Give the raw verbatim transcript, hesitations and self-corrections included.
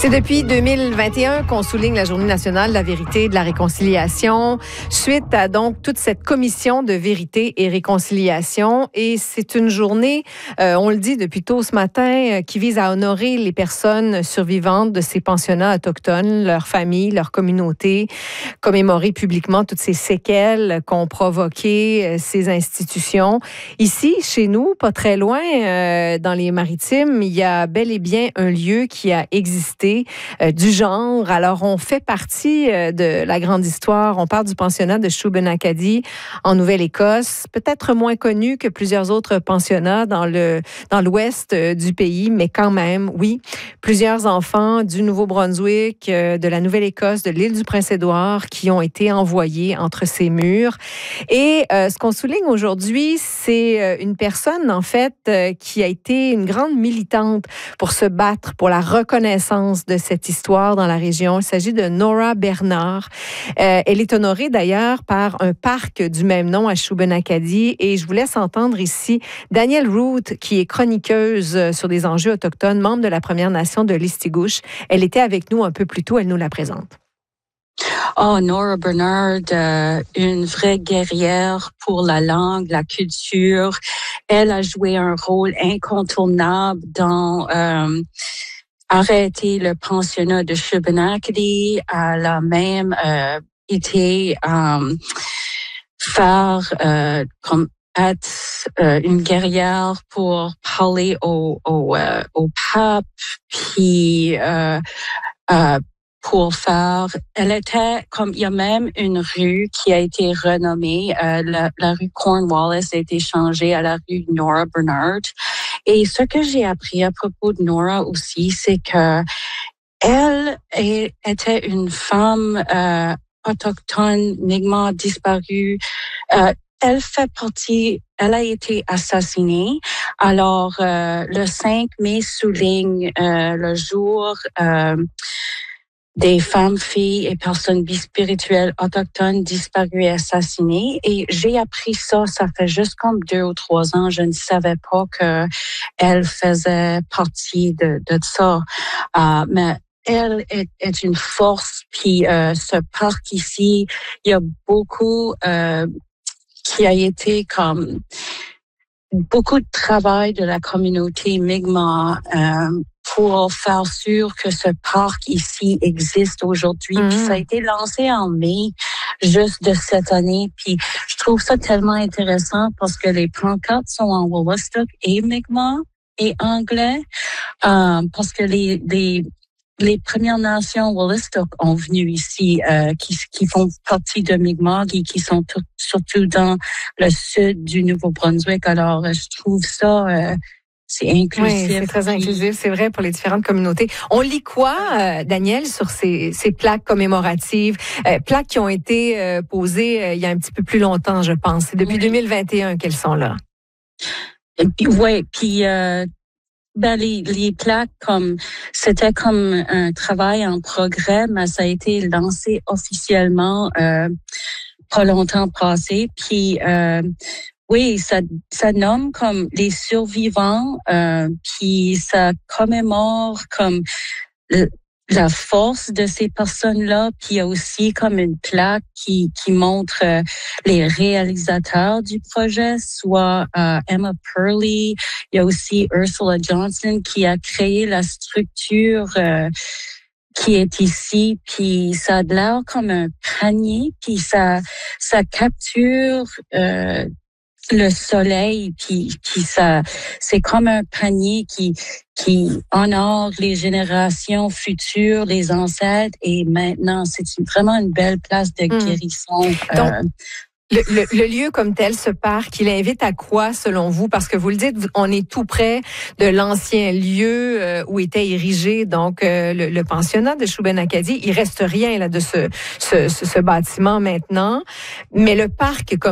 C'est depuis deux mille vingt et un qu'on souligne la Journée nationale de la vérité et de la réconciliation, suite à donc toute cette commission de vérité et réconciliation. Et c'est une journée, euh, on le dit depuis tôt ce matin, euh, qui vise à honorer les personnes survivantes de ces pensionnats autochtones, leurs familles, leurs communautés, commémorer publiquement toutes ces séquelles qu'ont provoquées euh, ces institutions. Ici, chez nous, pas très loin, euh, dans les Maritimes, il y a bel et bien un lieu qui a existé Euh, du genre. Alors, on fait partie euh, de la grande histoire. On parle du pensionnat de Shubenacadie en Nouvelle-Écosse, peut-être moins connu que plusieurs autres pensionnats dans le dans l'ouest euh, du pays, mais quand même, oui, plusieurs enfants du Nouveau-Brunswick, euh, de la Nouvelle-Écosse, de l'île du Prince-Édouard qui ont été envoyés entre ces murs. Et euh, ce qu'on souligne aujourd'hui, c'est euh, une personne, en fait, euh, qui a été une grande militante pour se battre pour la reconnaissance de cette histoire dans la région. Il s'agit de Nora Bernard. Euh, elle est honorée d'ailleurs par un parc du même nom à Shubenacadie et je vous laisse entendre ici Danielle Root, qui est chroniqueuse sur des enjeux autochtones, membre de la Première Nation de Listigouche. Elle était avec nous un peu plus tôt, elle nous la présente. Oh, Nora Bernard, euh, une vraie guerrière pour la langue, la culture. Elle a joué un rôle incontournable dans euh, arrêter le pensionnat de Shubenacadie. Elle a même euh, été euh, faire euh, comme être euh, une guerrière pour parler au au, euh, au pape, puis euh, euh, pour faire, elle était comme, il y a même une rue qui a été renommée, euh, la, la rue Cornwallis a été changée à la rue Nora Bernard. Et ce que j'ai appris à propos de Nora aussi, c'est que elle est, était une femme euh, autochtone, Mi'kmaq disparue. Euh, elle fait partie, elle a été assassinée. Alors, euh, le cinq mai souligne euh, le jour euh, des femmes, filles et personnes bispirituelles autochtones disparues et assassinées. Et j'ai appris ça, ça fait juste comme deux ou trois ans. Je ne savais pas que elle faisait partie de, de ça. Uh, mais elle est, est une force. Puis euh, ce parc ici, il y a beaucoup euh, qui a été comme beaucoup de travail de la communauté Mi'kmaq euh, pour faire sûr que ce parc ici existe aujourd'hui. Mmh. Puis ça a été lancé en mai juste de cette année. Puis je trouve ça tellement intéressant parce que les pancartes sont en Wolastoq et Mi'kmaq et anglais. Euh, parce que les, les Les Premières Nations Wolastoq ont venu ici, euh, qui, qui font partie de Mi'kmaq et qui sont tout, surtout dans le sud du Nouveau-Brunswick. Alors, je trouve ça, euh, c'est inclusif. Oui, c'est très inclusif, c'est vrai, pour les différentes communautés. On lit quoi, euh, Danielle, sur ces, ces plaques commémoratives, euh, plaques qui ont été euh, posées euh, il y a un petit peu plus longtemps, je pense. C'est depuis oui. deux mille vingt et un qu'elles sont là. Oui, puis... Euh, Ben, les, les plaques, comme, c'était comme un travail en progrès, mais ça a été lancé officiellement, euh, pas longtemps passé. Puis, euh, oui, ça, ça nomme comme les survivants, euh, puis ça commémore comme le, la force de ces personnes-là, puis il y a aussi comme une plaque qui qui montre euh, les réalisateurs du projet, soit euh, Emma Purley, il y a aussi Ursula Johnson qui a créé la structure euh, qui est ici, puis ça a l'air comme un panier, puis ça ça capture euh, le soleil, puis puis ça c'est comme un panier qui qui honore les générations futures, les ancêtres, et maintenant c'est une, vraiment une belle place de guérison. Mmh. Donc, euh, Le, le, le lieu comme tel, ce parc, il invite à quoi selon vous? Parce que vous le dites, on est tout près de l'ancien lieu euh, où était érigé donc euh, le, le pensionnat de Shubenacadie. Il reste rien là de ce, ce, ce, ce bâtiment maintenant, mais le parc comme